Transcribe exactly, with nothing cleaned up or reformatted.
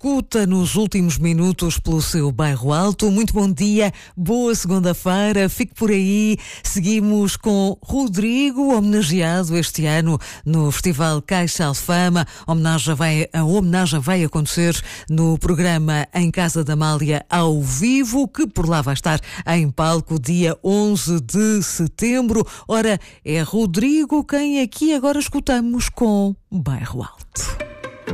escuta nos últimos minutos pelo seu bairro Alto. Muito bom dia, boa segunda-feira, fique por aí. Seguimos com Rodrigo, homenageado este ano no Festival Caixa Alfama. A homenagem vai, a homenagem vai acontecer no programa Em Casa da Amália ao vivo, que por lá vai estar em palco dia onze de setembro. Ora, é Rodrigo quem aqui agora escutamos com Bairro Alto.